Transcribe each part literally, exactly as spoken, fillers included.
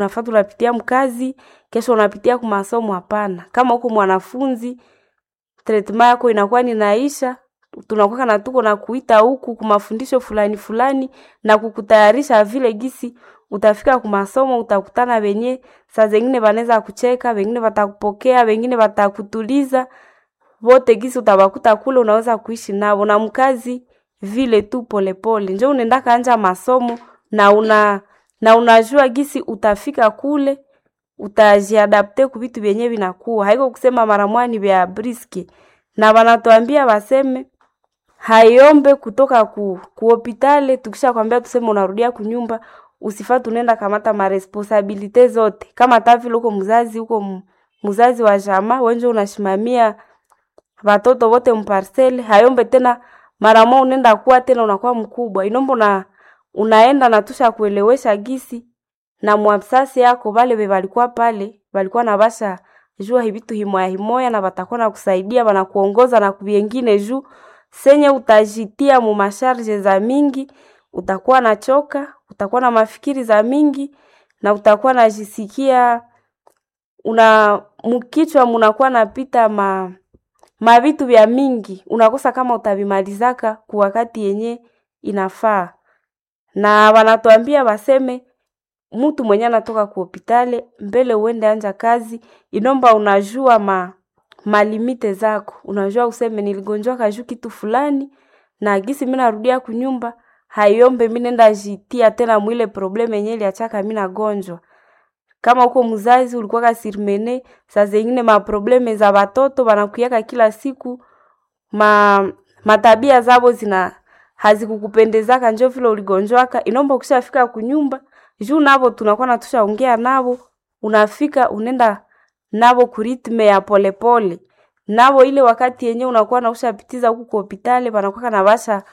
unafaa tunapitia mkazi, kesho unapitia kwa masomo hapana. Kama uko mwanafunzi, treatment yako inakuwa ninaisha, tunakuwa na tuko na kuita huku kwa mafundisho fulani fulani na kukutayarisha vile gisi utafika kwa masomo, utakutana wenye saa zingine wanaweza kucheka, wengine watakupokea, wengine watakutuliza. Wote gisi utawakuta kule unaweza kuishi nao na mkazi vile tu pole pole. Njoo unaenda kaanza masomo na una na unajua gisi utafika kule, utajiadapte ku vitu vyenyewe vinakuwa. Haiko kusema mara mwani vya briski. Na wanatuambia waseme haiombe kutoka ku, ku hospitali tukisha kwambia tuseme unarudia kunyumba, usifaa tunaenda kamata ma responsibility zote. Kama tavi uko mzazi uko mzazi wa jamaa, wewe unashimamia watoto wote mparcel, hayombe tena mara moja unaenda kuwa tena unakuwa mkubwa. Inombo na unaenda na tusha kuelewesha gisi na mwapsasi yako wale walikuwa pale, walikuwa na basha jua hivitu himoya himoya na watakuwa na kusaidia, wanakuongoza na kuviengine juu senye utajitia mu masharge za mingi, utakuwa na choka, utakuwa na mafikiri za mingi na utakuwa na jisikia una mkichwa mnakuwa napita ma mavitu vya mingi, unakosa kama utavimalizaka kwa wakati yenye inafaa. Na wanatuambia waseme mtu mwenye anatoka ku hospitali mbele uende anja kazi, inomba unajua ma malimite zako. Unajua useme niligonjwa kaju kitu fulani na gisi mimi narudia kunyumba, haiombe mimi nenda jitia tena mwile probleme yenyewe iliachaka mimi nagonjwa. Kama uko mzazi ulikuwa kasirmene, saa zingine ma probleme za watoto wanakuyaka kila siku, ma matabia zabo zina hazikukupendezaka njoo vile uligonjwaka, inomba ukishafika kunyumba, juu nabo tunakuwa natushaongea nabo, unafika unenda nabo kuritme ya polepole. Nabo ile wakati yenyewe unakuwa na ushapitiza huko kwa hospitali, wanakuwa na basha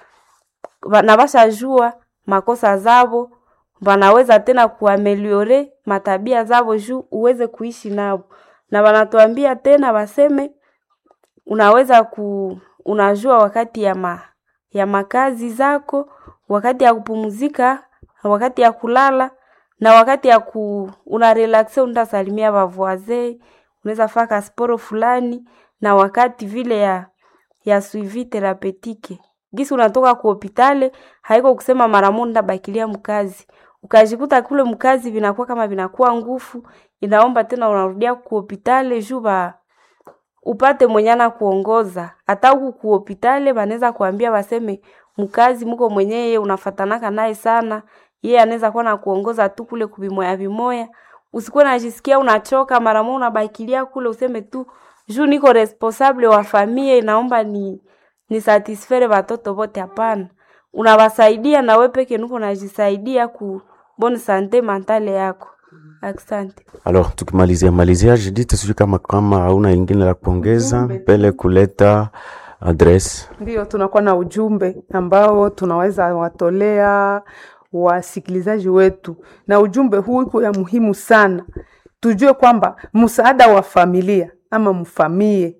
na basha jua makosa zabo, wanaweza tena kuameliore matabia zabo juu uweze kuishi nabo. Na wanatuambia tena waseme unaweza ku unajua wakati ya ma ya makazi zako, wakati ya kupumzika, wakati ya kulala na wakati ya ku una relaxe unda salimia bavoise, unaweza faka sporo fulani na wakati vile ya ya suivi therapeutique. Gisi unatoka ku hospitali, haiko kusema mara moja bakilia mkazi. Ukajikuta kule mkazi vinakuwa kama vinakuwa ngufu, inaomba tena unarudia ku hospitali juba upate mwenyana kuongoza. Hata huku ku hospitali wanaweza kuambia waseme mkazi mko mwenyewe unafatanaka naye sana, yeye anaweza kuwa na kuongoza tu kule kubimoya bimoya. Usikuwe unajisikia unachoka mara moja unabakilia kule useme tu juu niko responsable wa familia, inaomba ni ni satisfaire watoto wote hapana. Unawasaidia na wewe peke nuko unajisaidia ku bonne santé mentale yako. Asante. Alors tukimalizia malizia Judith, sijui kama kama hauna ingine la kuongeza mbele kuleta address. Ndio tunakuwa na ujumbe ambao tunaweza watolea wasikilizaji wetu, na ujumbe huu uko ya muhimu sana. Tujue kwamba msaada wa familia ama mfamie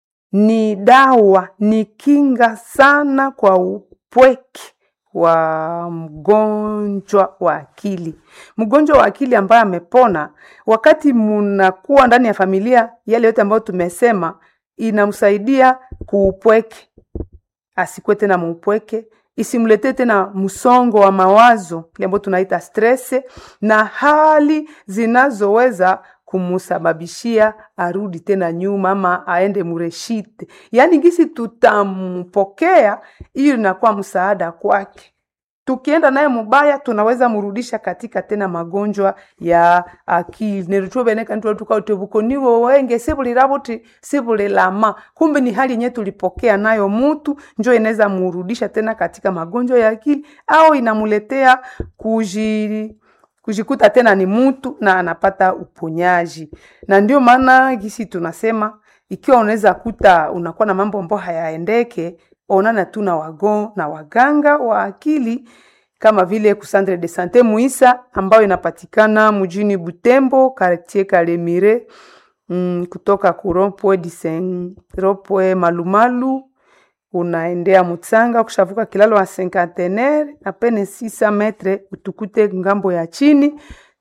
ni dawa, ni kinga sana kwa upweke wa mgonjwa wa akili. Mgonjwa wa akili ambaye amepona, wakati mnakuwa ndani ya familia, yale yote ambayo tumesema inamsaidia kuupweke, asikuwe tena mpweke, isimletee tena msongo wa mawazo ile ambayo tunaita stress, na hali zinazoweza kumusababishia arudi tena nyuma ama aende mureshite. Yani gisi tutampokea, hiyo inakuwa msaada kwake. Tukienda naye mubaya, tunaweza murudisha katika tena magonjwa ya akili. Nerutuwe beneka ntuwa tuka utebuko niwo wenge sibuli rabuti sibuli lama. Kumbe ni hali nye tulipokea nayo mutu, njo ineza murudisha tena katika magonjwa ya akili, au inamuletea kujiri kujikuta tena ni mtu na anapata uponyaji. Na ndio maana gisi tunasema, ikiwa unaweza kuta unakuwa na mambo ambayo hayaendeke, onana tu na wagon na waganga wa akili, kama vile ku Centre de Santé Muisa ambayo inapatikana mjini Butembo, quartier Kalemire, mm, kutoka ku rond-point Disen, rond-point Malumalu, unaendea Mutsanga, kushavuka kilalo wa cinquantenaire, apene six cents metre utukute ngambo ya chini,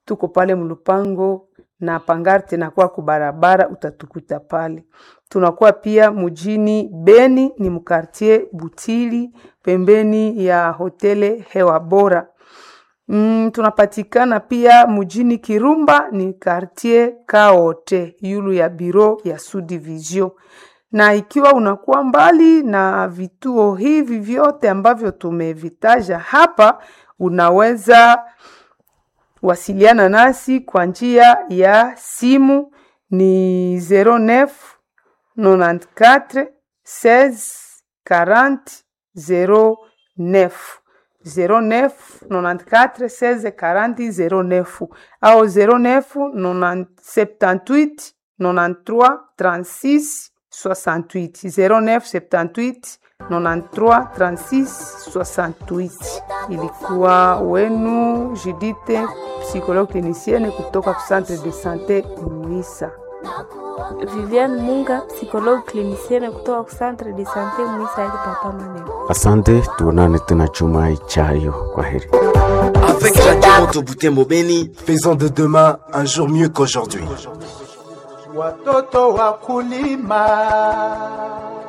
tuko pale mlupango na pangarte na kwa kubarabara utatukuta pale. Tunakuwa pia mjini Beni, ni mkartie Butili pembeni ya hotele Hewa Bora. Mm, tunapatikana pia mjini Kirumba, ni quartier Kaote yulu ya biro ya Subdivision. Na ikiwa unakuwa mbali na vituo hivi vyote ambavyo tumevitaja hapa, unaweza wasiliana nasi kwa njia ya simu, ni zero neuf quatre-vingt-quatre seize quarante zero neuf zero neuf quatre-vingt-quatre seize quarante zero neuf au zero neuf soixante-dix-huit quatre-vingt-treize trente-six soixante-huit zero neuf soixante-dix-huit quatre-vingt-treize trente-six soixante-huit. Ilikuwa wenu Judith, psychologue clinicienne kutoka ku centre de santé Muisa. Viviane Munga, psychologue clinicienne kutoka ku centre de santé Muisa ya Papa Maneno. Asante, tuonane tena chuma ichayo. Kwaheri. Avec Radio Moto Butembo Beni, faisons de demain un jour mieux qu'aujourd'hui. Watoto wakulima